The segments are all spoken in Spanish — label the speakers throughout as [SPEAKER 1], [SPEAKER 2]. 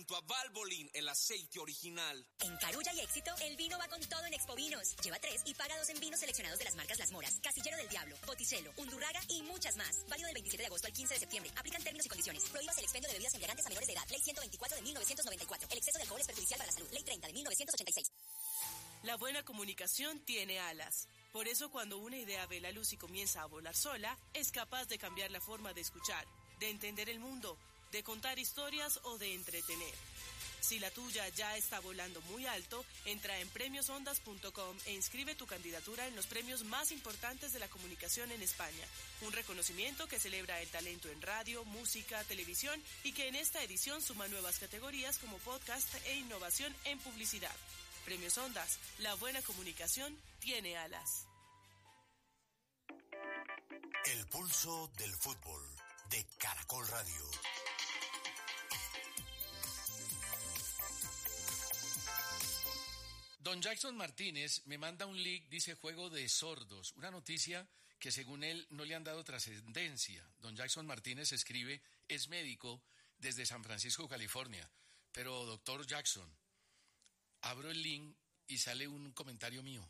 [SPEAKER 1] junto a Valvoline, el aceite original.
[SPEAKER 2] En Carulla y Éxito, el vino va con todo en Expovinos. Lleva 3 y paga 2 en vinos seleccionados de las marcas Las Moras, Casillero del Diablo, Botticello, Undurraga y muchas más. Válido del 27 de agosto al 15 de septiembre. Aplican términos y condiciones. Prohíbas el expendio de bebidas embriagantes a menores de edad. Ley 124 de 1994. El exceso de alcohol es perjudicial para la salud. Ley 30 de 1986.
[SPEAKER 3] La buena comunicación tiene alas. Por eso cuando una idea ve la luz y comienza a volar sola, es capaz de cambiar la forma de escuchar, de entender el mundo, de contar historias o de entretener. Si la tuya ya está volando muy alto, entra en premiosondas.com e inscribe tu candidatura en los premios más importantes de la comunicación en España. Un reconocimiento que celebra el talento en radio, música, televisión y que en esta edición suma nuevas categorías como podcast e innovación en publicidad. Premios Ondas, la buena comunicación tiene alas.
[SPEAKER 4] El pulso del fútbol de Caracol Radio.
[SPEAKER 5] Don Jackson Martínez me manda un link, dice juego de sordos, una noticia que según él no le han dado trascendencia. Don Jackson Martínez escribe, es médico desde San Francisco, California. Pero doctor Jackson, abro el link y sale un comentario mío.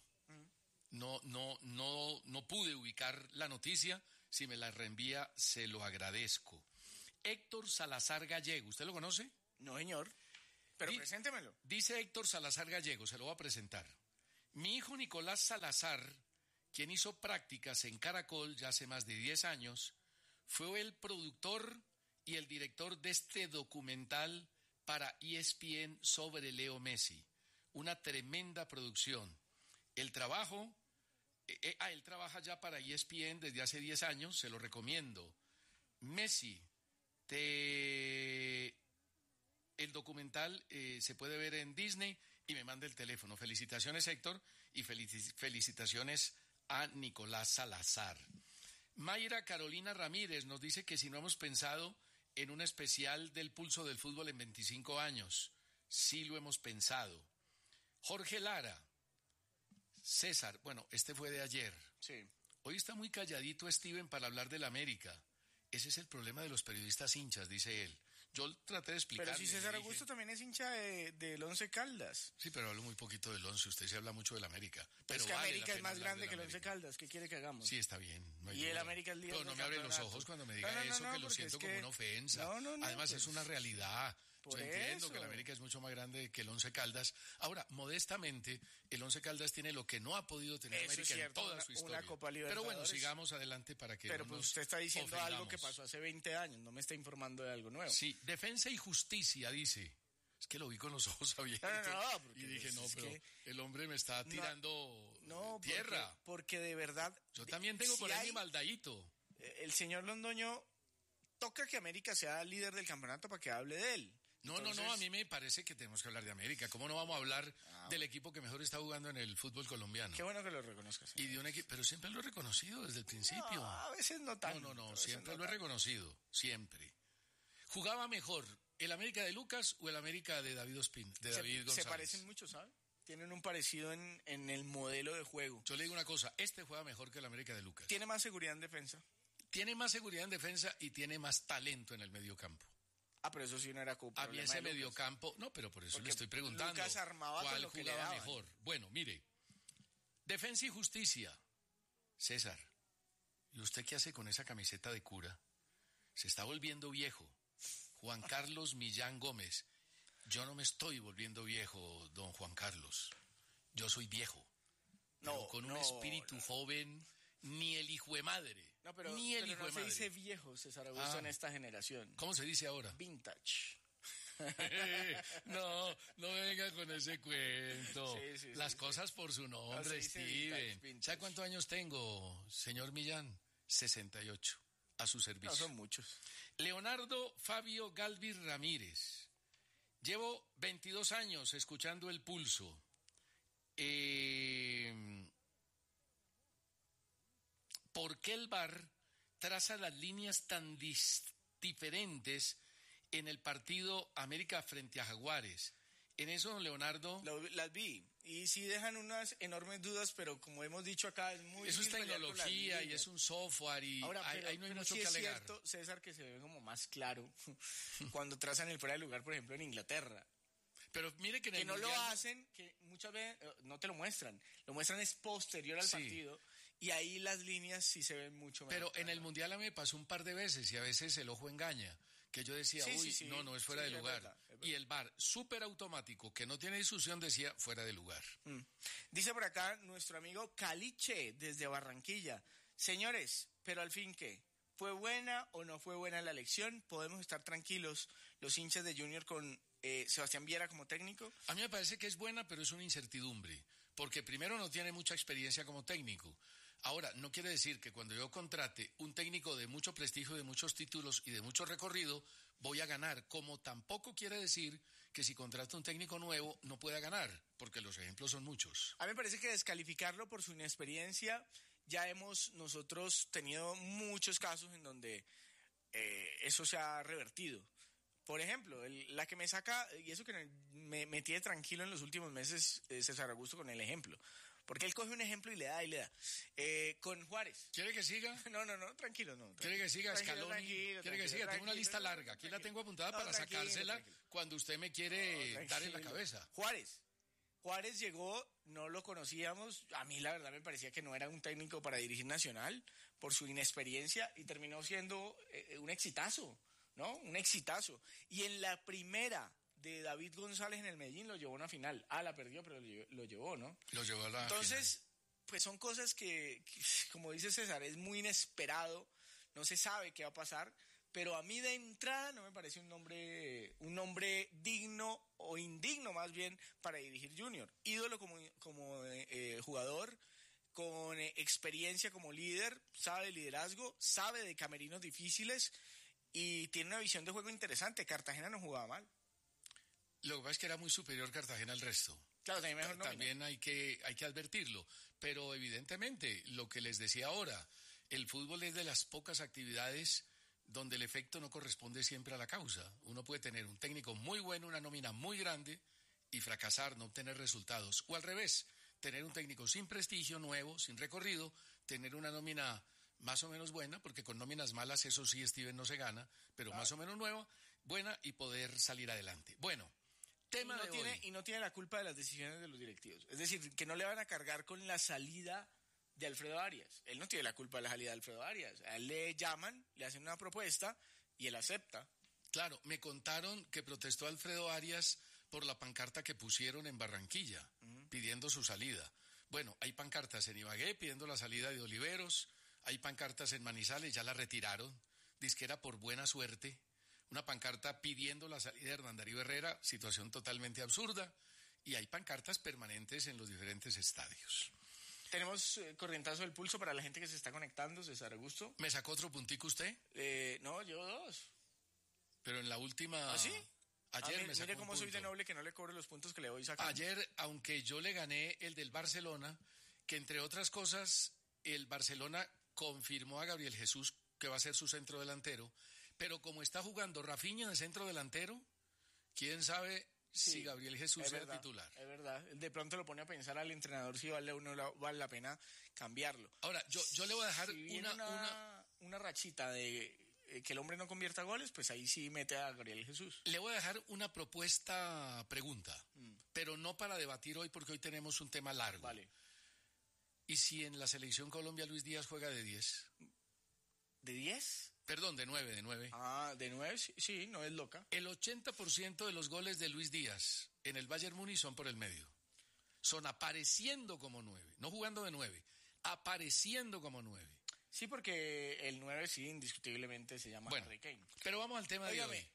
[SPEAKER 5] No pude ubicar la noticia. Si me la reenvía, se lo agradezco. Héctor Salazar Gallego, ¿usted lo conoce?
[SPEAKER 6] No, señor. Pero preséntemelo.
[SPEAKER 5] Dice Héctor Salazar Gallego, se lo voy a presentar. Mi hijo Nicolás Salazar, quien hizo prácticas en Caracol ya hace más de 10 años, fue el productor y el director de este documental para ESPN sobre Leo Messi. Una tremenda producción. Él trabaja ya para ESPN desde hace 10 años, se lo recomiendo. Messi, el documental se puede ver en Disney y me manda el teléfono. Felicitaciones, Héctor, y felicitaciones a Nicolás Salazar. Mayra Carolina Ramírez nos dice que si no hemos pensado en un especial del pulso del fútbol en 25 años. Sí lo hemos pensado. Jorge Lara. César, bueno, este fue de ayer.
[SPEAKER 6] Sí.
[SPEAKER 5] Hoy está muy calladito Steven para hablar del América. Ese es el problema de los periodistas hinchas, dice él. Yo traté de explicarle.
[SPEAKER 6] Pero si César Augusto también es hincha del Once Caldas.
[SPEAKER 5] Sí, pero hablo muy poquito del Once. Usted se habla mucho del América. Pero
[SPEAKER 6] es que vale América es más grande que el Once Caldas. ¿Qué quiere que hagamos?
[SPEAKER 5] Sí, está bien. No hay
[SPEAKER 6] y
[SPEAKER 5] duda.
[SPEAKER 6] El América es líder.
[SPEAKER 5] Pero no me abre los ojos cuando me diga eso, que lo siento como una ofensa. Además, es una realidad. Yo entiendo que el América es mucho más grande que el Once Caldas. Ahora, modestamente, el Once Caldas tiene lo que no ha podido tener América en toda su historia.
[SPEAKER 6] Una Copa Libertadores.
[SPEAKER 5] Pero bueno, sigamos adelante para que
[SPEAKER 6] Pero
[SPEAKER 5] no
[SPEAKER 6] pues
[SPEAKER 5] nos
[SPEAKER 6] usted está diciendo
[SPEAKER 5] ofendamos.
[SPEAKER 6] algo que pasó hace 20 años, no me está informando de algo nuevo.
[SPEAKER 5] Sí, Defensa y Justicia, dice. Es que lo vi con los ojos abiertos. Y dije, no, pero el hombre me está tirando tierra.
[SPEAKER 6] Porque de verdad...
[SPEAKER 5] Yo también tengo por ahí mi maldadito.
[SPEAKER 6] El señor Londoño toca que América sea líder del campeonato para que hable de él.
[SPEAKER 5] No, a mí me parece que tenemos que hablar de América. ¿Cómo no vamos a hablar del equipo que mejor está jugando en el fútbol colombiano?
[SPEAKER 6] Qué bueno que lo reconozcas.
[SPEAKER 5] Y de un equipo, pero siempre lo he reconocido desde el principio.
[SPEAKER 6] No, a veces no tanto.
[SPEAKER 5] No, siempre lo he reconocido, siempre. ¿Jugaba mejor el América de Lucas o el América de David González?
[SPEAKER 6] Se parecen mucho, ¿sabes? Tienen un parecido en el modelo de juego.
[SPEAKER 5] Yo le digo una cosa, este juega mejor que el América de Lucas.
[SPEAKER 6] Tiene más seguridad en defensa.
[SPEAKER 5] Tiene más seguridad en defensa y tiene más talento en el mediocampo.
[SPEAKER 6] Pero eso sí no era culpa.
[SPEAKER 5] A mí ese mediocampo, no, pero por eso le estoy preguntando.
[SPEAKER 6] Lucas armaba
[SPEAKER 5] ¿cuál
[SPEAKER 6] con lo que
[SPEAKER 5] jugaba
[SPEAKER 6] le daban
[SPEAKER 5] mejor? Bueno, mire, Defensa y Justicia. César, ¿y usted qué hace con esa camiseta de cura? Se está volviendo viejo. Juan Carlos Millán Gómez. Yo no me estoy volviendo viejo, don Juan Carlos. Yo soy viejo. Pero con un espíritu joven, ni el hijo de madre. Ni el hijo de madre.
[SPEAKER 6] Se dice viejo, César Augusto, en esta generación.
[SPEAKER 5] ¿Cómo se dice ahora?
[SPEAKER 6] Vintage.
[SPEAKER 5] No venga con ese cuento.
[SPEAKER 6] Sí,
[SPEAKER 5] Las cosas por su nombre, Steven.
[SPEAKER 6] Vintage.
[SPEAKER 5] ¿Sabe cuántos años tengo, señor Millán? 68. A su servicio.
[SPEAKER 6] No, son muchos.
[SPEAKER 5] Leonardo Fabio Galvis Ramírez. Llevo 22 años escuchando el pulso. ¿Por qué el VAR traza las líneas tan diferentes en el partido América frente a Jaguares? En eso, don Leonardo,
[SPEAKER 6] Las vi y sí dejan unas enormes dudas, pero como hemos dicho acá, es muy
[SPEAKER 5] eso es
[SPEAKER 6] difícil pelear con las
[SPEAKER 5] tecnología y
[SPEAKER 6] líneas.
[SPEAKER 5] es un software y
[SPEAKER 6] Ahora,
[SPEAKER 5] ahí no hay
[SPEAKER 6] pero
[SPEAKER 5] mucho
[SPEAKER 6] sí
[SPEAKER 5] que
[SPEAKER 6] es
[SPEAKER 5] alegar.
[SPEAKER 6] cierto, César, que se ve como más claro cuando trazan el fuera de lugar, por ejemplo, en Inglaterra.
[SPEAKER 5] Pero mire que en
[SPEAKER 6] Que
[SPEAKER 5] el
[SPEAKER 6] no lo
[SPEAKER 5] Mundial
[SPEAKER 6] hacen, que muchas veces no te lo muestran es posterior al
[SPEAKER 5] Sí.
[SPEAKER 6] partido y ahí las líneas sí se ven mucho mejor.
[SPEAKER 5] Pero en el Mundial a mí me pasó un par de veces y a veces el ojo engaña, que yo decía,
[SPEAKER 6] Sí,
[SPEAKER 5] uy,
[SPEAKER 6] sí, sí.
[SPEAKER 5] no es fuera
[SPEAKER 6] Sí,
[SPEAKER 5] de
[SPEAKER 6] es
[SPEAKER 5] lugar.
[SPEAKER 6] verdad, es
[SPEAKER 5] Y el VAR, súper automático, que no tiene discusión, decía fuera de lugar.
[SPEAKER 6] Dice por acá nuestro amigo Caliche desde Barranquilla. Señores, pero al fin, ¿qué? ¿Fue buena o no fue buena la elección? ¿Podemos estar tranquilos los hinchas de Junior con Sebastián Viera como técnico?
[SPEAKER 5] A mí me parece que es buena, pero es una incertidumbre, porque primero no tiene mucha experiencia como técnico. Ahora, no quiere decir que cuando yo contrate un técnico de mucho prestigio, de muchos títulos y de mucho recorrido, voy a ganar, como tampoco quiere decir que si contrato un técnico nuevo no pueda ganar, porque los ejemplos son muchos.
[SPEAKER 6] A mí me parece que descalificarlo por su inexperiencia, ya hemos nosotros tenido muchos casos en donde eso se ha revertido. Por ejemplo, la que me saca, y eso que me tiene tranquilo en los últimos meses, César Augusto con el ejemplo. Porque él coge un ejemplo y le da, con Juárez.
[SPEAKER 5] ¿Quiere que siga?
[SPEAKER 6] No, tranquilo, no.
[SPEAKER 5] ¿Quiere que siga
[SPEAKER 6] Tranquilo,
[SPEAKER 5] Scaloni?
[SPEAKER 6] tranquilo,
[SPEAKER 5] ¿Quiere que siga? Tengo una
[SPEAKER 6] tranquilo,
[SPEAKER 5] lista
[SPEAKER 6] no,
[SPEAKER 5] larga. Aquí la
[SPEAKER 6] tranquilo.
[SPEAKER 5] tengo apuntada
[SPEAKER 6] No,
[SPEAKER 5] para
[SPEAKER 6] tranquilo,
[SPEAKER 5] sacársela
[SPEAKER 6] tranquilo.
[SPEAKER 5] cuando usted me quiere dar en la
[SPEAKER 6] Tranquilo.
[SPEAKER 5] cabeza.
[SPEAKER 6] Juárez llegó, no lo conocíamos. A mí la verdad me parecía que no era un técnico para dirigir Nacional por su inexperiencia y terminó siendo un exitazo, ¿no? Un exitazo. Y en la primera de David González en el Medellín lo llevó a una final. La perdió, pero lo llevó, ¿no?
[SPEAKER 5] Lo llevó a la
[SPEAKER 6] Entonces, pues son cosas que, como dice César, es muy inesperado, no se sabe qué va a pasar, pero a mí de entrada no me parece un nombre digno o indigno más bien para dirigir Junior. Ídolo como jugador, con experiencia como líder, sabe de liderazgo, sabe de camerinos difíciles y tiene una visión de juego interesante. Cartagena no jugaba mal.
[SPEAKER 5] Lo que pasa es que era muy superior Cartagena al resto.
[SPEAKER 6] Claro, también mejor nómina.
[SPEAKER 5] También hay que advertirlo. Pero evidentemente, lo que les decía ahora, el fútbol es de las pocas actividades donde el efecto no corresponde siempre a la causa. Uno puede tener un técnico muy bueno, una nómina muy grande y fracasar, no obtener resultados. O al revés, tener un técnico sin prestigio, nuevo, sin recorrido, tener una nómina más o menos buena, porque con nóminas malas, eso sí, Steven, no se gana, pero más o menos nueva, buena y poder salir adelante. Bueno, tema de hoy.
[SPEAKER 6] Y no tiene la culpa de las decisiones de los directivos. Es decir, que no le van a cargar con la salida de Alfredo Arias. Él no tiene la culpa de la salida de Alfredo Arias. A él le llaman, le hacen una propuesta y él acepta.
[SPEAKER 5] Claro, me contaron que protestó Alfredo Arias por la pancarta que pusieron en Barranquilla, pidiendo su salida. Bueno, hay pancartas en Ibagué pidiendo la salida de Oliveros, hay pancartas en Manizales, ya la retiraron, disquera por buena suerte, una pancarta pidiendo la salida de Hernán Darío Herrera, situación totalmente absurda, y hay pancartas permanentes en los diferentes estadios.
[SPEAKER 6] Tenemos corrientazo del pulso para la gente que se está conectando, César Augusto.
[SPEAKER 5] ¿Me sacó otro puntico usted?
[SPEAKER 6] No, llevo 2.
[SPEAKER 5] Pero en la última...
[SPEAKER 6] ¿Ah, sí?
[SPEAKER 5] Ayer me sacó
[SPEAKER 6] mire
[SPEAKER 5] un
[SPEAKER 6] cómo soy
[SPEAKER 5] punto.
[SPEAKER 6] de noble que no le cobro los puntos que le voy sacando.
[SPEAKER 5] Ayer, aunque yo le gané el del Barcelona, que entre otras cosas, el Barcelona confirmó a Gabriel Jesús que va a ser su centro delantero, pero como está jugando Rafinha de centro delantero, quién sabe si Gabriel Jesús sea titular.
[SPEAKER 6] Es verdad, de pronto lo pone a pensar al entrenador si vale la pena cambiarlo.
[SPEAKER 5] Ahora, yo le voy a dejar
[SPEAKER 6] si viene una rachita de que el hombre no convierta goles, pues ahí sí mete a Gabriel Jesús.
[SPEAKER 5] Le voy a dejar una pregunta, pero no para debatir hoy porque hoy tenemos un tema largo.
[SPEAKER 6] Vale.
[SPEAKER 5] ¿Y si en la selección Colombia Luis Díaz juega de 10?
[SPEAKER 6] ¿De 10?
[SPEAKER 5] Perdón, de 9.
[SPEAKER 6] De 9, sí, no es loca.
[SPEAKER 5] El 80% de los goles de Luis Díaz en el Bayern Múnich son por el medio. Son apareciendo como 9, no jugando de 9, apareciendo como 9.
[SPEAKER 6] Sí, porque el 9 sí, indiscutiblemente se llama Harry Kane.
[SPEAKER 5] Pero vamos al tema de hoy.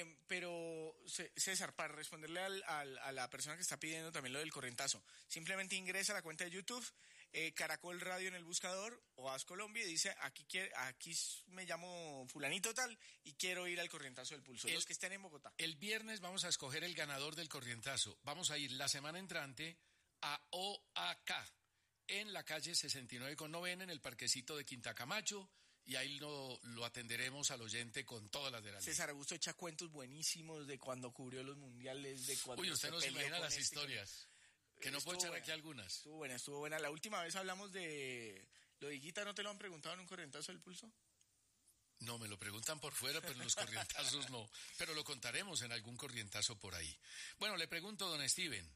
[SPEAKER 6] Pero César, para responderle a la persona que está pidiendo también lo del correntazo, simplemente ingresa a la cuenta de YouTube, Caracol Radio en el buscador o As Colombia y dice, aquí me llamo fulanito tal y quiero ir al corrientazo del pulso, los que estén en Bogotá.
[SPEAKER 5] El viernes vamos a escoger el ganador del corrientazo. Vamos a ir la semana entrante a OAK, en la calle 69 con 9 en el parquecito de Quinta Camacho, y ahí lo atenderemos al oyente con todas las de la ley.
[SPEAKER 6] César Augusto echa cuentos buenísimos de cuando cubrió los mundiales, de cuando
[SPEAKER 5] Uy, usted no se imagina las
[SPEAKER 6] este,
[SPEAKER 5] historias, que no puedo echar aquí algunas.
[SPEAKER 6] Estuvo buena. La última vez hablamos de lo de Higuita, ¿no te lo han preguntado en un corrientazo del pulso?
[SPEAKER 5] No, me lo preguntan por fuera, pero en los corrientazos no. Pero lo contaremos en algún corrientazo por ahí. Bueno, le pregunto, don Steven.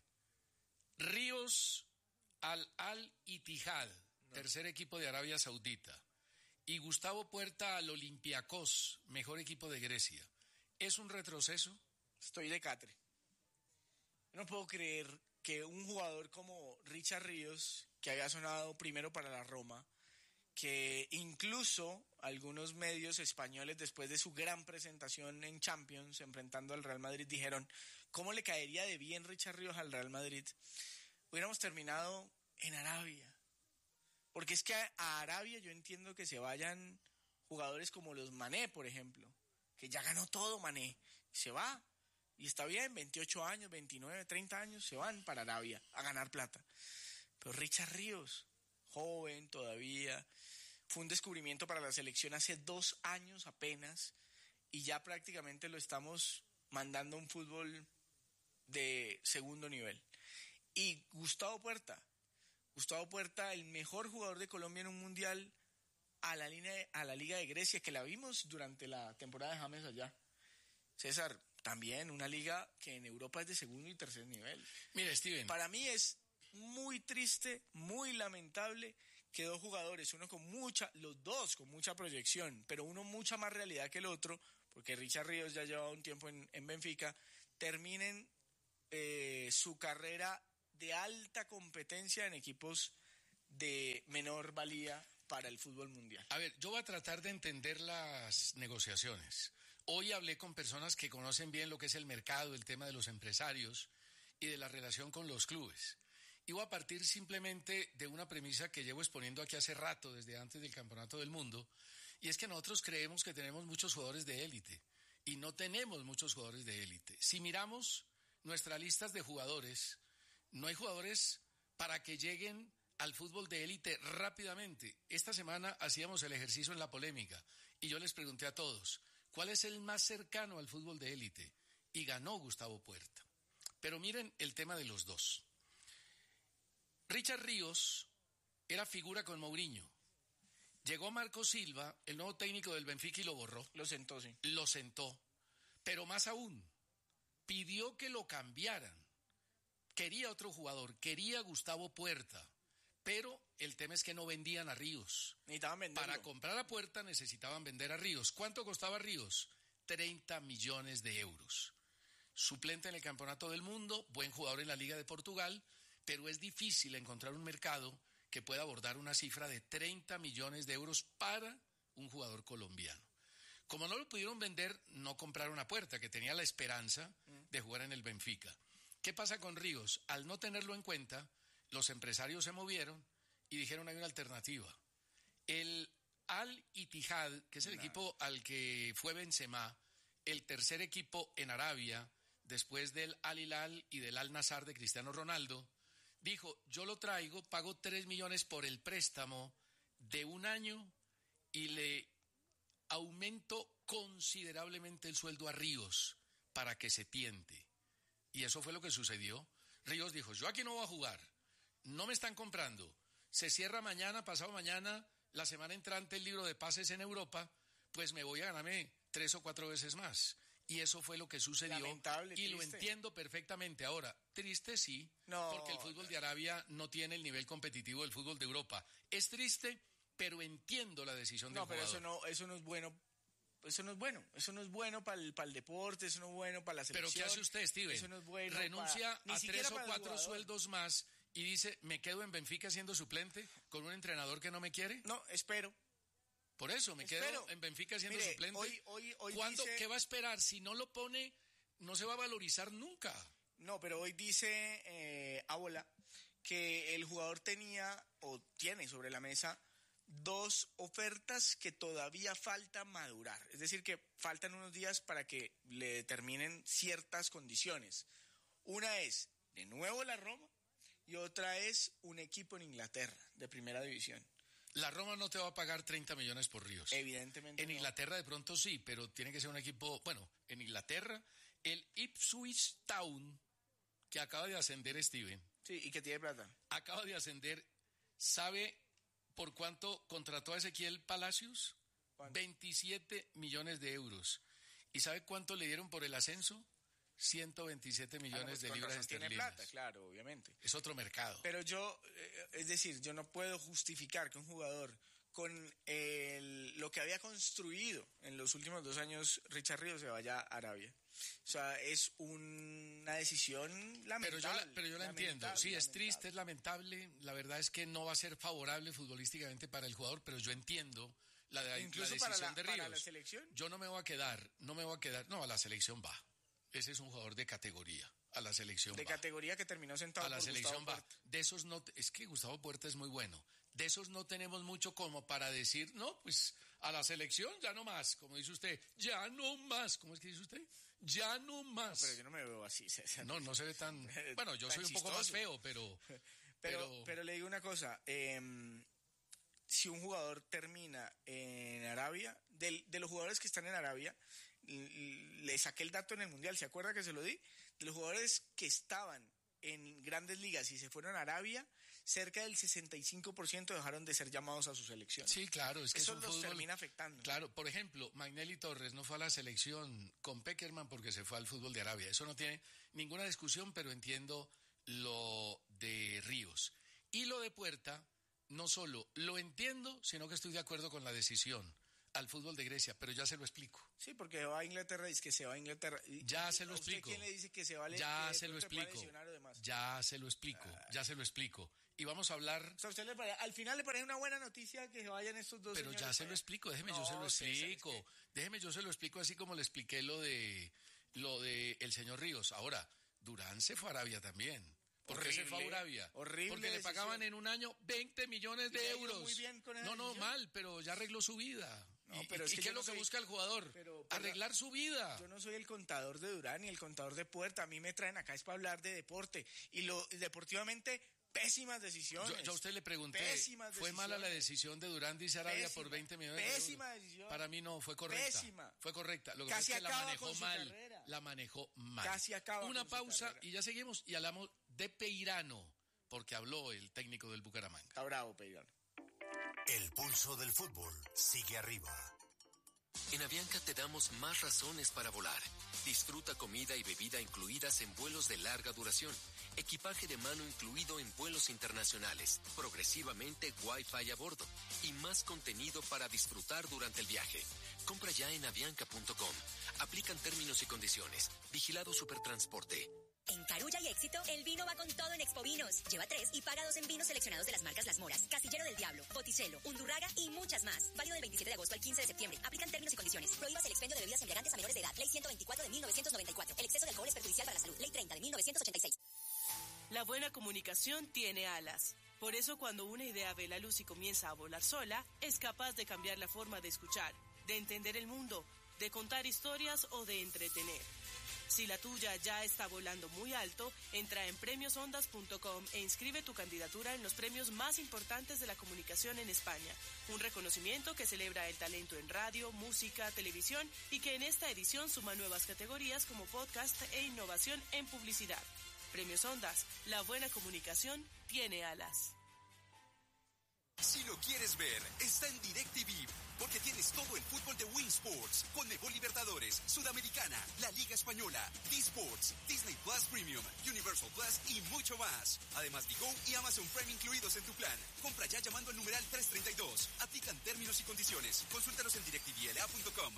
[SPEAKER 5] Ríos Al-Ittihad, tercer equipo de Arabia Saudita. Y Gustavo Puerta al Olympiacos, mejor equipo de Grecia. ¿Es un retroceso?
[SPEAKER 6] Estoy de catre. No puedo creer que un jugador como Richard Ríos, que había sonado primero para la Roma, que incluso algunos medios españoles, después de su gran presentación en Champions, enfrentando al Real Madrid, dijeron, ¿cómo le caería de bien Richard Ríos al Real Madrid? Hubiéramos terminado en Arabia. Porque es que a Arabia yo entiendo que se vayan jugadores como los Mané, por ejemplo, que ya ganó todo Mané, se va, y está bien, 28 años, 29, 30 años, se van para Arabia a ganar plata. Pero Richard Ríos, joven todavía, fue un descubrimiento para la selección hace 2 años apenas, y ya prácticamente lo estamos mandando a un fútbol de segundo nivel. Y Gustavo Puerta, el mejor jugador de Colombia en un mundial, a la Liga de Grecia, que la vimos durante la temporada de James allá. César, también una liga que en Europa es de segundo y tercer nivel.
[SPEAKER 5] Mire, Steven.
[SPEAKER 6] Para mí es muy triste, muy lamentable que dos jugadores, los dos con mucha proyección, pero uno mucha más realidad que el otro, porque Richard Ríos ya lleva un tiempo en Benfica, terminen su carrera de alta competencia en equipos de menor valía para el fútbol mundial.
[SPEAKER 5] A ver, yo voy a tratar de entender las negociaciones. Hoy hablé con personas que conocen bien lo que es el mercado, el tema de los empresarios y de la relación con los clubes. Y voy a partir simplemente de una premisa que llevo exponiendo aquí hace rato, desde antes del Campeonato del Mundo, y es que nosotros creemos que tenemos muchos jugadores de élite, y no tenemos muchos jugadores de élite. Si miramos nuestras listas de jugadores, no hay jugadores para que lleguen al fútbol de élite rápidamente. Esta semana hacíamos el ejercicio en la polémica y yo les pregunté a todos, ¿cuál es el más cercano al fútbol de élite? Y ganó Gustavo Puerta. Pero miren el tema de los dos. Richard Ríos era figura con Mourinho. Llegó Marco Silva, el nuevo técnico del Benfica, y lo borró.
[SPEAKER 6] Lo sentó, sí.
[SPEAKER 5] Lo sentó. Pero más aún, pidió que lo cambiaran. Quería otro jugador, quería Gustavo Puerta, pero el tema es que no vendían a Ríos.
[SPEAKER 6] Necesitaban venderlo.
[SPEAKER 5] Para comprar a Puerta necesitaban vender a Ríos. ¿Cuánto costaba Ríos? 30 millones de euros. Suplente en el Campeonato del Mundo, buen jugador en la Liga de Portugal, pero es difícil encontrar un mercado que pueda abordar una cifra de 30 millones de euros para un jugador colombiano. Como no lo pudieron vender, no compraron a Puerta, que tenía la esperanza de jugar en el Benfica. ¿Qué pasa con Ríos? Al no tenerlo en cuenta, los empresarios se movieron y dijeron hay una alternativa. El Al-Ittihad, que es el equipo al que fue Benzema, el tercer equipo en Arabia, después del Al-Hilal y del Al-Nassr de Cristiano Ronaldo, dijo, yo lo traigo, pago 3 millones por el préstamo de 1 año y le aumento considerablemente el sueldo a Ríos para que se tiente. Y eso fue lo que sucedió. Ríos dijo, yo aquí no voy a jugar, no me están comprando, se cierra mañana, pasado mañana, la semana entrante el libro de pases en Europa, pues me voy a ganarme 3 o 4 veces más. Y eso fue lo que sucedió.
[SPEAKER 6] Lamentable,
[SPEAKER 5] y
[SPEAKER 6] triste.
[SPEAKER 5] Lo entiendo perfectamente. Ahora, triste sí,
[SPEAKER 6] no,
[SPEAKER 5] porque el fútbol de Arabia no tiene el nivel competitivo del fútbol de Europa. Es triste, pero entiendo la decisión del jugador.
[SPEAKER 6] No, pero eso no es bueno. Eso no es bueno para el deporte, eso no es bueno para la selección.
[SPEAKER 5] ¿Pero qué hace usted, Steven?
[SPEAKER 6] Eso no es bueno.
[SPEAKER 5] Renuncia a 3 o 4 sueldos más y dice, ¿me quedo en Benfica siendo suplente con un entrenador que no me quiere?
[SPEAKER 6] No, espero.
[SPEAKER 5] Por eso, me quedo en Benfica siendo suplente.
[SPEAKER 6] Hoy
[SPEAKER 5] ¿Qué va a esperar? Si no lo pone, no se va a valorizar nunca.
[SPEAKER 6] No, pero hoy dice Ábola que el jugador tiene sobre la mesa 2 ofertas que todavía falta madurar. Es decir, que faltan unos días para que le determinen ciertas condiciones. Una es, de nuevo, la Roma, y otra es un equipo en Inglaterra, de primera división.
[SPEAKER 5] La Roma no te va a pagar 30 millones por Ríos.
[SPEAKER 6] Evidentemente
[SPEAKER 5] En Inglaterra de pronto sí, pero tiene que ser un equipo... Bueno, en Inglaterra, el Ipswich Town, que acaba de ascender, Steven.
[SPEAKER 6] Sí, y que tiene plata.
[SPEAKER 5] Acaba de ascender. ¿Sabe por cuánto contrató a Ezequiel Palacios?
[SPEAKER 6] ¿Cuánto?
[SPEAKER 5] 27 millones de euros. ¿Y sabe cuánto le dieron por el ascenso? 127 millones de libras
[SPEAKER 6] tiene
[SPEAKER 5] esterlinas.
[SPEAKER 6] plata, claro, obviamente.
[SPEAKER 5] Es otro mercado.
[SPEAKER 6] Pero yo, es decir, yo no puedo justificar que un jugador con lo que había construido en los últimos 2 años, Richard Ríos, se vaya a Arabia. O sea, es una decisión lamentable.
[SPEAKER 5] Pero yo la entiendo. Sí, es triste, es lamentable. La verdad es que no va a ser favorable futbolísticamente para el jugador, pero yo entiendo
[SPEAKER 6] Incluso
[SPEAKER 5] la decisión de Ríos.
[SPEAKER 6] para la selección.
[SPEAKER 5] Yo no me voy a quedar, no, a la selección va. Ese es un jugador de categoría. A la selección
[SPEAKER 6] de
[SPEAKER 5] va.
[SPEAKER 6] categoría que terminó sentado
[SPEAKER 5] a la
[SPEAKER 6] por
[SPEAKER 5] selección
[SPEAKER 6] Gustavo
[SPEAKER 5] va.
[SPEAKER 6] Puerta.
[SPEAKER 5] De esos no, es que Gustavo Puerta es muy bueno. De esos no tenemos mucho como para decir, no, pues a la selección ya no más, como dice usted, ya no más. ¿Cómo es que dice usted? Ya no más.
[SPEAKER 6] No, pero yo no me veo así, César.
[SPEAKER 5] No se ve tan... Bueno, yo soy un poco más feo, pero...
[SPEAKER 6] Pero le digo una cosa, si un jugador termina en Arabia, de los jugadores que están en Arabia, le saqué el dato en el Mundial, ¿se acuerda que se lo di? De los jugadores que estaban en grandes ligas y se fueron a Arabia, cerca del 65% dejaron de ser llamados a su selección.
[SPEAKER 5] Sí, claro, es que
[SPEAKER 6] eso
[SPEAKER 5] es un
[SPEAKER 6] los
[SPEAKER 5] fútbol...
[SPEAKER 6] termina afectando.
[SPEAKER 5] Claro, por ejemplo, Magnelli Torres no fue a la selección con Peckerman porque se fue al fútbol de Arabia. Eso no tiene ninguna discusión, pero entiendo lo de Ríos. Y lo de Puerta, no solo lo entiendo, sino que estoy de acuerdo con la decisión al fútbol de Grecia, pero ya se lo explico.
[SPEAKER 6] Sí, porque va a Inglaterra, dice que se va a Inglaterra.
[SPEAKER 5] Ya se lo explico.
[SPEAKER 6] ¿Quién le dice que se va a
[SPEAKER 5] Ya se lo explico. Ya se lo explico. Y vamos a hablar...
[SPEAKER 6] O sea, al final le parece una buena noticia que se vayan estos dos
[SPEAKER 5] Pero ya se lo explico, déjeme yo se lo explico. Déjeme yo se lo explico así como le expliqué lo de el señor Ríos. Ahora, Durán se fue a Arabia también. ¿Por qué se fue a Arabia?
[SPEAKER 6] Horrible.
[SPEAKER 5] Porque le pagaban en un año 20 millones de euros.
[SPEAKER 6] Muy bien con
[SPEAKER 5] no, mal, pero ya arregló su vida.
[SPEAKER 6] No, pero es que
[SPEAKER 5] ¿qué es lo que busca el jugador? Arreglar su vida.
[SPEAKER 6] Yo no soy el contador de Durán ni el contador de Puerta. A mí me traen acá es para hablar de deporte. Y deportivamente, pésimas decisiones.
[SPEAKER 5] Yo a usted le pregunté, ¿fue mala la decisión de Durán de Arabia por 20 millones de euros?
[SPEAKER 6] Pésima decisión.
[SPEAKER 5] Para mí no, fue correcta.
[SPEAKER 6] Pésima.
[SPEAKER 5] Fue correcta. Lo que pasa es que la manejó mal. La manejó mal.
[SPEAKER 6] Casi acaba.
[SPEAKER 5] Una pausa y ya seguimos y hablamos de Peirano, porque habló el técnico del Bucaramanga.
[SPEAKER 6] Está bravo, Peirano.
[SPEAKER 4] El pulso del fútbol sigue arriba.
[SPEAKER 7] En Avianca te damos más razones para volar. Disfruta comida y bebida incluidas en vuelos de larga duración. Equipaje de mano incluido en vuelos internacionales. Progresivamente Wi-Fi a bordo. Y más contenido para disfrutar durante el viaje. Compra ya en avianca.com. Aplican términos y condiciones. Vigilado Supertransporte.
[SPEAKER 2] En Carulla y Éxito, el vino va con todo en Expovinos. Lleva 3 y paga 2 en vinos seleccionados de las marcas Las Moras, Casillero del Diablo, Botticello, Undurraga y muchas más. Válido del 27 de agosto al 15 de septiembre. Aplican términos y condiciones. Prohíbas el expendio de bebidas embriagantes a menores de edad. Ley 124 de 1994. El exceso de alcohol es perjudicial para la salud. Ley 30 de 1986.
[SPEAKER 3] La buena comunicación tiene alas. Por eso cuando una idea ve la luz y comienza a volar sola, es capaz de cambiar la forma de escuchar, de entender el mundo, de contar historias o de entretener. Si la tuya ya está volando muy alto, entra en premiosondas.com e inscribe tu candidatura en los premios más importantes de la comunicación en España. Un reconocimiento que celebra el talento en radio, música, televisión y que en esta edición suma nuevas categorías como podcast e innovación en publicidad. Premios Ondas, la buena comunicación tiene alas.
[SPEAKER 1] Si lo quieres ver, está en DirecTV, porque tienes todo el fútbol de Win Sports, Conmebol Libertadores, Sudamericana, la Liga Española, D-Sports, Disney Plus Premium, Universal Plus y mucho más. Además, Digo y Amazon Prime incluidos en tu plan. Compra ya llamando al numeral 332. Aplican términos y condiciones. Consúltalos en directvla.com.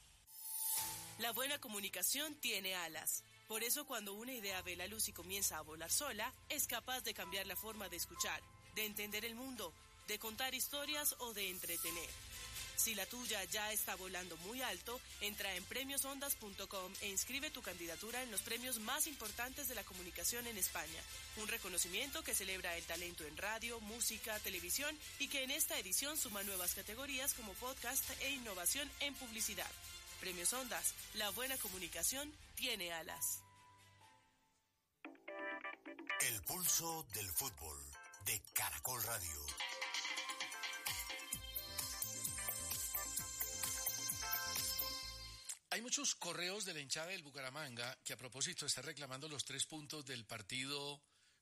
[SPEAKER 3] La buena comunicación tiene alas. Por eso cuando una idea ve la luz y comienza a volar sola, es capaz de cambiar la forma de escuchar, de entender el mundo, de contar historias o de entretener. Si la tuya ya está volando muy alto, entra en premiosondas.com e inscribe tu candidatura en los premios más importantes de la comunicación en España. Un reconocimiento que celebra el talento en radio, música, televisión y que en esta edición suma nuevas categorías como podcast e innovación en publicidad. Premios Ondas, la buena comunicación tiene alas.
[SPEAKER 4] El pulso del fútbol de Caracol Radio.
[SPEAKER 5] muchos correos de la hinchada del Bucaramanga que a propósito está reclamando los 3 puntos del partido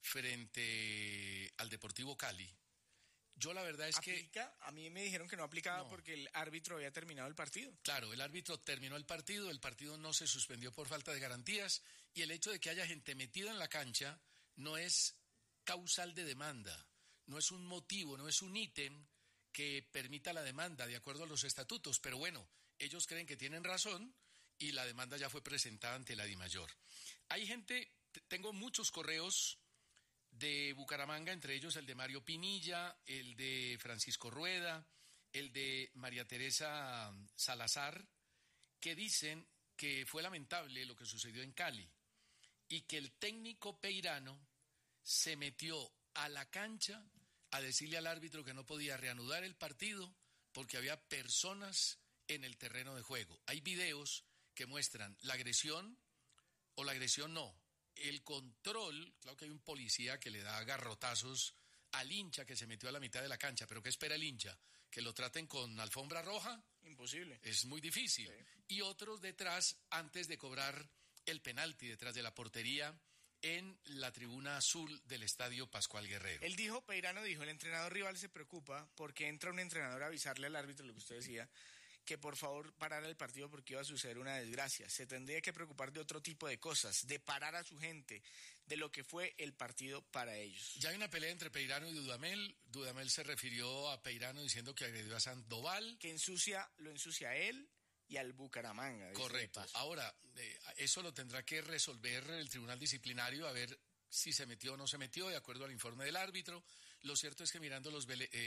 [SPEAKER 5] frente al Deportivo Cali. Yo la verdad es
[SPEAKER 6] ¿Aplica? A mí me dijeron que no aplicaba porque el árbitro había terminado el partido.
[SPEAKER 5] Claro, el árbitro terminó el partido no se suspendió por falta de garantías y el hecho de que haya gente metida en la cancha no es causal de demanda, no es un motivo, no es un ítem que permita la demanda de acuerdo a los estatutos, pero bueno, ellos creen que tienen razón y la demanda ya fue presentada ante la DIMAYOR. Hay gente, tengo muchos correos de Bucaramanga, entre ellos el de Mario Pinilla, el de Francisco Rueda, el de María Teresa Salazar, que dicen que fue lamentable lo que sucedió en Cali y que el técnico Peirano se metió a la cancha a decirle al árbitro que no podía reanudar el partido porque había personas en el terreno de juego. Hay videos que muestran la agresión o la agresión no. El control, claro que hay un policía que le da garrotazos al hincha que se metió a la mitad de la cancha, pero ¿qué espera el hincha? ¿Que lo traten con alfombra roja?
[SPEAKER 6] Imposible.
[SPEAKER 5] Es muy difícil. Sí. Y otros detrás, antes de cobrar el penalti, detrás de la portería, en la tribuna azul del Estadio Pascual Guerrero.
[SPEAKER 6] Él dijo, Peirano dijo, el entrenador rival se preocupa porque entra un entrenador a avisarle al árbitro, lo que usted decía, que por favor parara el partido porque iba a suceder una desgracia. Se tendría que preocupar de otro tipo de cosas, de parar a su gente, de lo que fue el partido para ellos.
[SPEAKER 5] Ya hay una pelea entre Peirano y Dudamel. Dudamel se refirió a Peirano diciendo que agredió a Sandoval.
[SPEAKER 6] Que lo ensucia a él y al Bucaramanga.
[SPEAKER 5] Correcto. Ahora, eso lo tendrá que resolver el tribunal disciplinario, a ver si se metió o no se metió, de acuerdo al informe del árbitro. Lo cierto es que mirando los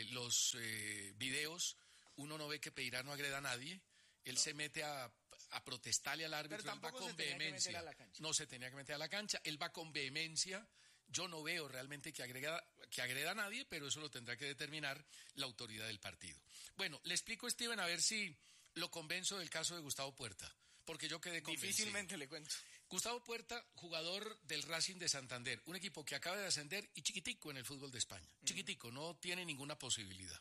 [SPEAKER 5] videos, uno no ve que Peirano agreda a nadie. Él se mete a protestarle al árbitro, él va con vehemencia. No se tenía que meter a la cancha, él va con vehemencia. Yo no veo realmente que agreda a nadie, pero eso lo tendrá que determinar la autoridad del partido. Bueno, le explico, Steven, a ver si lo convenzo del caso de Gustavo Puerta, porque yo quedé convencido.
[SPEAKER 6] Difícilmente le cuento.
[SPEAKER 5] Gustavo Puerta, jugador del Racing de Santander, un equipo que acaba de ascender y chiquitico en el fútbol de España. Chiquitico, no tiene ninguna posibilidad.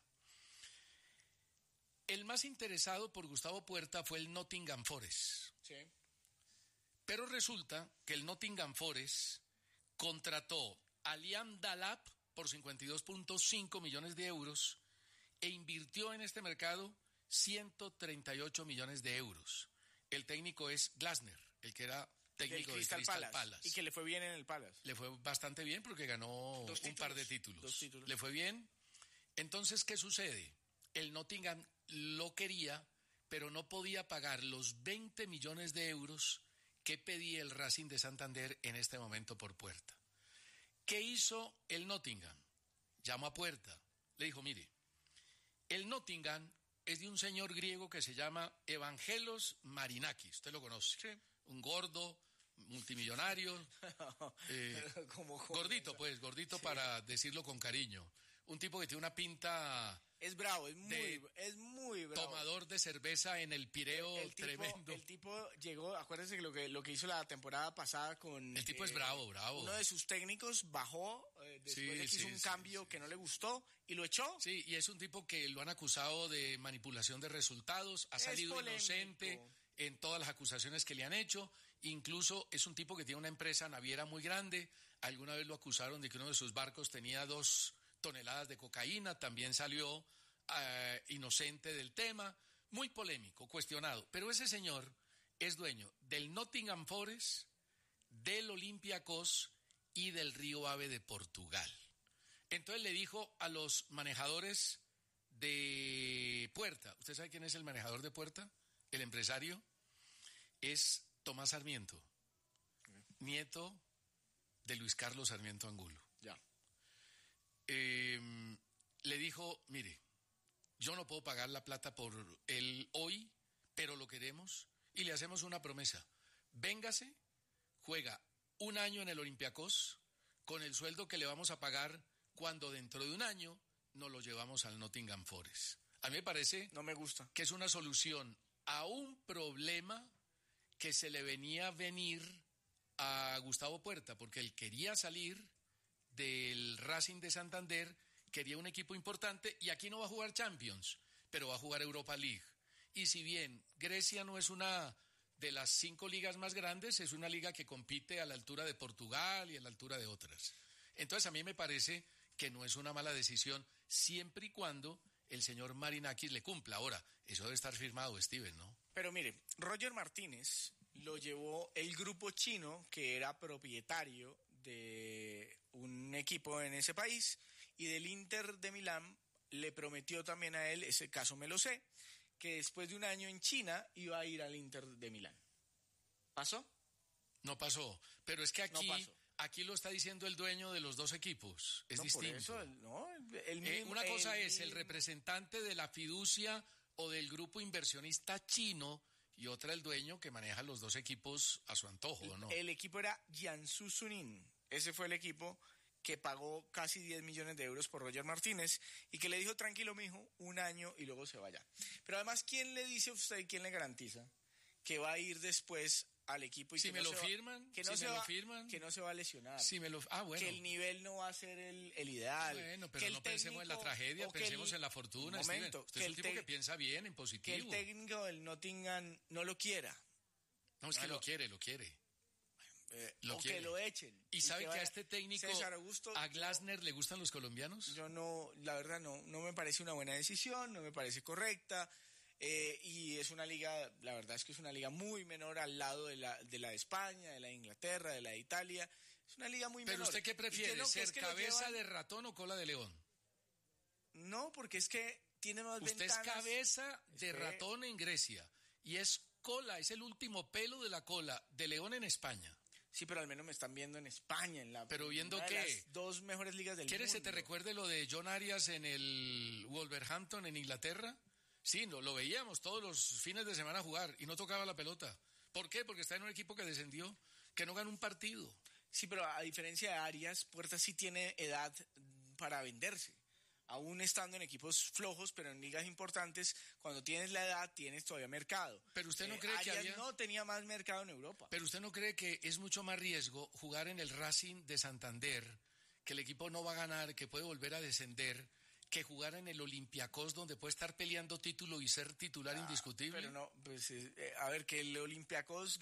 [SPEAKER 5] El más interesado por Gustavo Puerta fue el Nottingham Forest.
[SPEAKER 6] Sí.
[SPEAKER 5] Pero resulta que el Nottingham Forest contrató a Liam Delap por 52.5 millones de euros e invirtió en este mercado 138 millones de euros. El técnico es Glasner, el que era técnico del Crystal Palace.
[SPEAKER 6] Y que le fue bien en el Palace.
[SPEAKER 5] Le fue bastante bien porque ganó un par de títulos.
[SPEAKER 6] 2 títulos.
[SPEAKER 5] Le fue bien. Entonces, ¿qué sucede? El Nottingham lo quería, pero no podía pagar los 20 millones de euros que pedía el Racing de Santander en este momento por Puerta. ¿Qué hizo el Nottingham? Llamó a Puerta. Le dijo, mire, el Nottingham es de un señor griego que se llama Evangelos Marinakis. Usted lo conoce.
[SPEAKER 6] Sí.
[SPEAKER 5] Un gordo, multimillonario. Gordito, pues, gordito, sí, para decirlo con cariño. Un tipo que tiene una pinta...
[SPEAKER 6] Es bravo, es muy bravo.
[SPEAKER 5] Tomador de cerveza en el Pireo, tremendo.
[SPEAKER 6] El tipo llegó, acuérdense que lo que hizo la temporada pasada con...
[SPEAKER 5] El tipo es bravo.
[SPEAKER 6] Uno de sus técnicos bajó después de que hizo un cambio que no le gustó y lo echó.
[SPEAKER 5] Sí, y es un tipo que lo han acusado de manipulación de resultados, ha salido inocente en todas las acusaciones que le han hecho. Incluso es un tipo que tiene una empresa naviera muy grande. Alguna vez lo acusaron de que uno de sus barcos tenía 2 toneladas de cocaína, también salió inocente del tema, muy polémico, cuestionado, pero ese señor es dueño del Nottingham Forest, del Olympiacos y del Río Ave de Portugal. Entonces le dijo a los manejadores de Puerta, ¿usted sabe quién es el manejador de Puerta? El empresario es Tomás Sarmiento, nieto de Luis Carlos Sarmiento Angulo.
[SPEAKER 6] Ya.
[SPEAKER 5] Le dijo, mire, yo no puedo pagar la plata por él hoy, pero lo queremos y le hacemos una promesa. Véngase, juega 1 año en el Olympiacos con el sueldo que le vamos a pagar cuando dentro de 1 año nos lo llevamos al Nottingham Forest. A mí me parece
[SPEAKER 6] no me gusta
[SPEAKER 5] que es una solución a un problema que se le venía a venir a Gustavo Puerta, porque él quería salir del Racing de Santander, quería un equipo importante y aquí no va a jugar Champions, pero va a jugar Europa League. Y si bien Grecia no es una de las 5 ligas más grandes, es una liga que compite a la altura de Portugal y a la altura de otras. Entonces a mí me parece que no es una mala decisión, siempre y cuando el señor Marinakis le cumpla. Ahora, eso debe estar firmado, Steven, ¿no?
[SPEAKER 6] Pero mire, Roger Martínez lo llevó el grupo chino, que era propietario de un equipo en ese país, y del Inter de Milán le prometió también a él, ese caso me lo sé, que después de un año en China iba a ir al Inter de Milán. ¿Pasó?
[SPEAKER 5] No pasó, pero es que aquí,
[SPEAKER 6] No pasó.
[SPEAKER 5] aquí lo está diciendo el dueño de los dos equipos, es
[SPEAKER 6] No,
[SPEAKER 5] distinto.
[SPEAKER 6] por eso, no, el mismo,
[SPEAKER 5] Una cosa es el
[SPEAKER 6] mismo.
[SPEAKER 5] representante de la fiducia o del grupo inversionista chino y otra el dueño que maneja los dos equipos a su antojo, ¿no?
[SPEAKER 6] El equipo era Jiangsu Suning. Ese fue el equipo que pagó casi 10 millones de euros por Roger Martínez y que le dijo, tranquilo, mijo, un año y luego se vaya. Pero además, ¿quién le dice a usted y quién le garantiza que va a ir después al equipo? Y
[SPEAKER 5] Si
[SPEAKER 6] que
[SPEAKER 5] me
[SPEAKER 6] no
[SPEAKER 5] lo
[SPEAKER 6] se va-
[SPEAKER 5] firman,
[SPEAKER 6] que no
[SPEAKER 5] si
[SPEAKER 6] se
[SPEAKER 5] me lo
[SPEAKER 6] va-
[SPEAKER 5] firman.
[SPEAKER 6] que no se va a lesionar.
[SPEAKER 5] Bueno.
[SPEAKER 6] Que el nivel no va a ser el ideal.
[SPEAKER 5] Bueno,
[SPEAKER 6] que
[SPEAKER 5] pero
[SPEAKER 6] el
[SPEAKER 5] no pensemos en la
[SPEAKER 6] técnico-
[SPEAKER 5] tragedia,
[SPEAKER 6] o que
[SPEAKER 5] pensemos
[SPEAKER 6] el-
[SPEAKER 5] en la fortuna,
[SPEAKER 6] un momento,
[SPEAKER 5] Steven. Usted
[SPEAKER 6] que
[SPEAKER 5] es un
[SPEAKER 6] el
[SPEAKER 5] tipo
[SPEAKER 6] te-
[SPEAKER 5] que piensa bien, en
[SPEAKER 6] que
[SPEAKER 5] positivo.
[SPEAKER 6] el técnico del Nottingham no lo quiera.
[SPEAKER 5] No, es que
[SPEAKER 6] Bueno,
[SPEAKER 5] lo quiere. Lo
[SPEAKER 6] o
[SPEAKER 5] quiere.
[SPEAKER 6] que lo echen.
[SPEAKER 5] ¿Y sabe que a
[SPEAKER 6] vaya-
[SPEAKER 5] este técnico,
[SPEAKER 6] César Augusto,
[SPEAKER 5] a Glasner, le gustan los colombianos?
[SPEAKER 6] yo no, la verdad no me parece una buena decisión, no me parece correcta, y es una liga, la verdad es que es una liga muy menor al lado de la de España, de la de Inglaterra, de la de Italia, es una liga muy
[SPEAKER 5] ¿Pero
[SPEAKER 6] menor.
[SPEAKER 5] usted qué
[SPEAKER 6] Y que
[SPEAKER 5] prefiere,
[SPEAKER 6] no, que
[SPEAKER 5] ser
[SPEAKER 6] es que lo
[SPEAKER 5] cabeza
[SPEAKER 6] llevan-
[SPEAKER 5] de ratón o cola de león?
[SPEAKER 6] No, porque es que tiene más
[SPEAKER 5] Usted
[SPEAKER 6] ventanas.
[SPEAKER 5] es cabeza de
[SPEAKER 6] Espere.
[SPEAKER 5] ratón en Grecia y es cola, es el último pelo de la cola de león en España.
[SPEAKER 6] Sí, pero al menos me están viendo en España, en la
[SPEAKER 5] ¿Pero viendo
[SPEAKER 6] una de
[SPEAKER 5] qué?
[SPEAKER 6] las 2 mejores ligas del
[SPEAKER 5] ¿Quieres que
[SPEAKER 6] mundo.
[SPEAKER 5] te recuerde lo de John Arias en el Wolverhampton en Inglaterra? Sí, lo veíamos todos los fines de semana jugar y no tocaba la pelota. ¿Por qué? Porque está en un equipo que descendió, que no ganó un partido.
[SPEAKER 6] Sí, pero a diferencia de Arias, Puerta sí tiene edad para venderse. Aún estando en equipos flojos, pero en ligas importantes, cuando tienes la edad, tienes todavía mercado.
[SPEAKER 5] Pero usted no cree que
[SPEAKER 6] Arias
[SPEAKER 5] había...
[SPEAKER 6] no tenía más mercado en Europa.
[SPEAKER 5] Pero usted no cree que es mucho más riesgo jugar en el Racing de Santander, que el equipo no va a ganar, que puede volver a descender, que jugar en el Olympiacos, donde puede estar peleando título y ser titular indiscutible?
[SPEAKER 6] Pero no, pues, a ver, que el Olympiacos